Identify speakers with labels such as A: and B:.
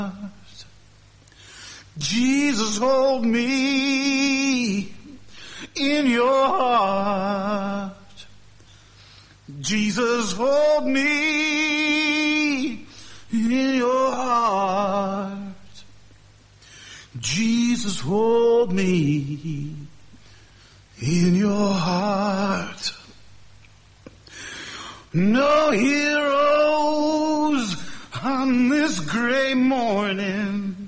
A: Jesus, hold me in your heart. Jesus, hold me in your heart. Jesus, hold me in your heart. No heroes on this gray morning.